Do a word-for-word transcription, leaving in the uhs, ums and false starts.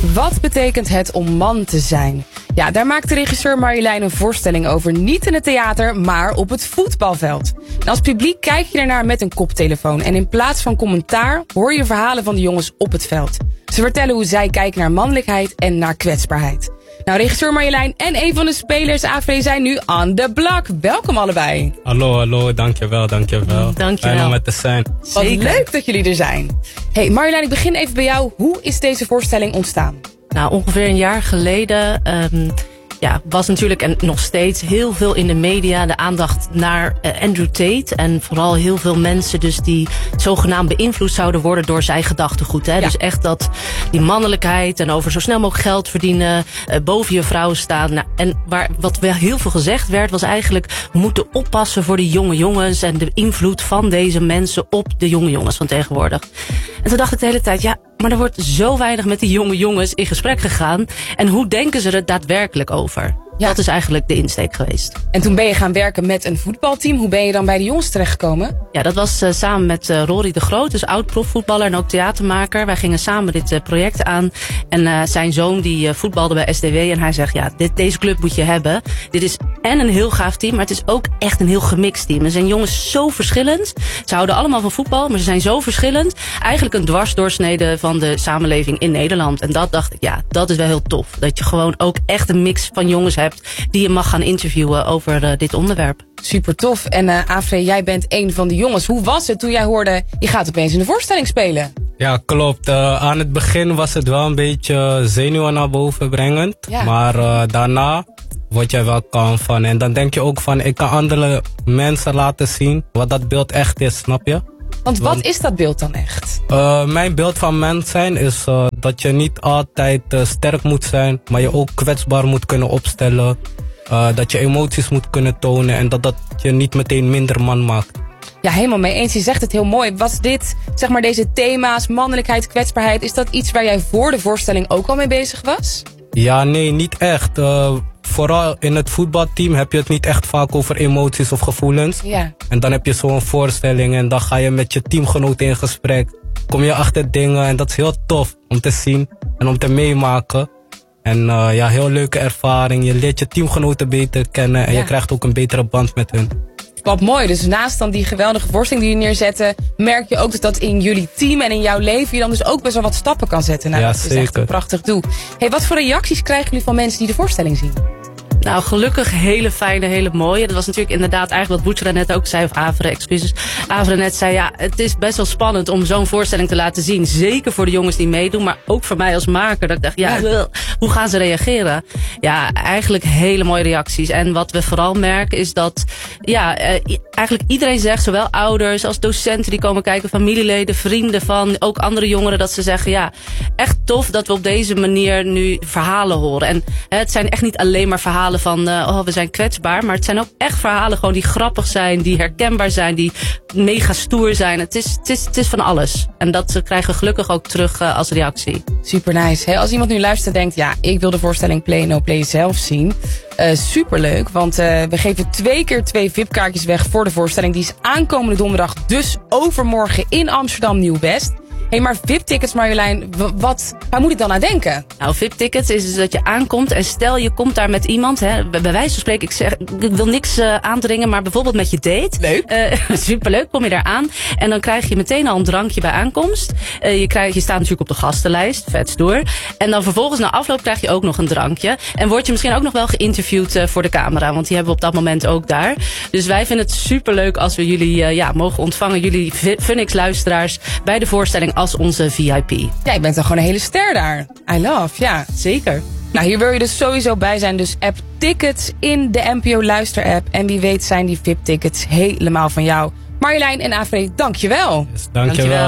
Wat betekent het om man te zijn? Ja, daar maakt de regisseur Marjolein een voorstelling over. Niet in het theater, maar op het voetbalveld. En als publiek kijk je ernaar met een koptelefoon. En in plaats van commentaar hoor je verhalen van de jongens op het veld. Ze vertellen hoe zij kijken naar mannelijkheid en naar kwetsbaarheid. Nou, regisseur Marjolein en een van de spelers, Afre, zijn nu on the block. Welkom allebei. Hallo, hallo, dankjewel, dankjewel. Dankjewel. Fijn om er te zijn. Wat leuk dat jullie er zijn. Hey Marjolein, ik begin even bij jou. Hoe is deze voorstelling ontstaan? Nou, ongeveer een jaar geleden um, ja, was natuurlijk en nog steeds heel veel in de media de aandacht naar uh, Andrew Tate. En vooral heel veel mensen dus die zogenaamd beïnvloed zouden worden door zijn gedachtegoed. Hè? Ja. Dus echt dat die mannelijkheid en over zo snel mogelijk geld verdienen, uh, boven je vrouw staan. Nou, en waar, wat wel heel veel gezegd werd was eigenlijk, we moeten oppassen voor de jonge jongens en de invloed van deze mensen op de jonge jongens van tegenwoordig. En toen dacht ik de hele tijd, ja, maar er wordt zo weinig met die jonge jongens in gesprek gegaan. En hoe denken ze er daadwerkelijk over? Ja. Dat is eigenlijk de insteek geweest. En toen ben je gaan werken met een voetbalteam. Hoe ben je dan bij de jongens terechtgekomen? Ja, dat was uh, samen met uh, Rory de Groot, dus oud profvoetballer en ook theatermaker. Wij gingen samen dit uh, project aan. En uh, zijn zoon die uh, voetbalde bij S D W. En hij zegt, ja, dit, deze club moet je hebben. Dit is en een heel gaaf team, maar het is ook echt een heel gemixt team. Er zijn jongens zo verschillend. Ze houden allemaal van voetbal, maar ze zijn zo verschillend. Eigenlijk een dwarsdoorsnede van de samenleving in Nederland. En dat dacht ik, ja, dat is wel heel tof. Dat je gewoon ook echt een mix van jongens hebt die je mag gaan interviewen over uh, dit onderwerp. Super tof. En uh, Afre, jij bent een van de jongens. Hoe was het toen jij hoorde, je gaat opeens in de voorstelling spelen? Ja, klopt. Uh, aan het begin was het wel een beetje zenuwen naar boven brengend. Ja. Maar uh, daarna word jij wel kalm van. En dan denk je ook van, ik kan andere mensen laten zien wat dat beeld echt is, snap je? Want wat Want, is dat beeld dan echt? Uh, mijn beeld van mens zijn is uh, dat je niet altijd uh, sterk moet zijn, maar je ook kwetsbaar moet kunnen opstellen. Uh, dat je emoties moet kunnen tonen en dat dat je niet meteen minder man maakt. Ja, helemaal mee eens. Je zegt het heel mooi. Was dit, zeg maar deze thema's, mannelijkheid, kwetsbaarheid, is dat iets waar jij voor de voorstelling ook al mee bezig was? Ja, nee, niet echt. Uh, vooral in het voetbalteam heb je het niet echt vaak over emoties of gevoelens. Ja. En dan heb je zo'n voorstelling en dan ga je met je teamgenoten in gesprek. Kom je achter dingen en dat is heel tof om te zien en om te meemaken. En uh, ja, heel leuke ervaring. Je leert je teamgenoten beter kennen en ja. je krijgt ook een betere band met hun. Wat mooi. Dus naast dan die geweldige voorstelling die je neerzetten, merk je ook dus dat in jullie team en in jouw leven je dan dus ook best wel wat stappen kan zetten. Nou, ja, dat is zeker. Echt een prachtig doel. Hey, wat voor reacties krijgen jullie van mensen die de voorstelling zien? Nou, gelukkig hele fijne, hele mooie. Dat was natuurlijk inderdaad eigenlijk wat Boetra net ook zei, of Avre, excuses. Avre net zei, ja, het is best wel spannend om zo'n voorstelling te laten zien. Zeker voor de jongens die meedoen, maar ook voor mij als maker. Dat ik dacht, ja, ja. hoe gaan ze reageren? Ja, eigenlijk hele mooie reacties. En wat we vooral merken is dat, ja, eigenlijk iedereen zegt, zowel ouders als docenten die komen kijken, familieleden, vrienden van, ook andere jongeren, dat ze zeggen, ja, echt tof dat we op deze manier nu verhalen horen. En hè, het zijn echt niet alleen maar verhalen van, uh, oh, we zijn kwetsbaar. Maar het zijn ook echt verhalen gewoon die grappig zijn, die herkenbaar zijn, die mega stoer zijn. Het is, het is, het is van alles. En dat ze krijgen gelukkig ook terug uh, als reactie. Super nice. Hey, als iemand nu luistert en denkt, ja, ik wil de voorstelling Play No Play zelf zien. Uh, superleuk, want uh, we geven twee keer twee V I P-kaartjes weg voor de voorstelling. Die is aankomende donderdag, dus overmorgen in Amsterdam Nieuw-West. Hé, hey, maar V I P-tickets, Marjolein, wat, waar moet ik dan aan denken? Nou, V I P-tickets is dus dat je aankomt en stel je komt daar met iemand, hè, bij wijze van spreken, ik, zeg, ik wil niks uh, aandringen, maar bijvoorbeeld met je date. Leuk. Uh, superleuk, kom je daar aan en dan krijg je meteen al een drankje bij aankomst. Uh, je, krijg, je staat natuurlijk op de gastenlijst, vet stoer. En dan vervolgens na afloop krijg je ook nog een drankje. En word je misschien ook nog wel geïnterviewd uh, voor de camera, want die hebben we op dat moment ook daar. Dus wij vinden het superleuk als we jullie uh, ja, mogen ontvangen, jullie Funix-luisteraars, bij de voorstelling als onze V I P. Ja, je bent dan gewoon een hele ster daar. I love, ja. Zeker. Nou, hier wil je dus sowieso bij zijn. Dus app tickets in de N P O Luister-app. En wie weet zijn die V I P-tickets helemaal van jou. Marjolein en Afre, dankjewel. Yes, dankjewel.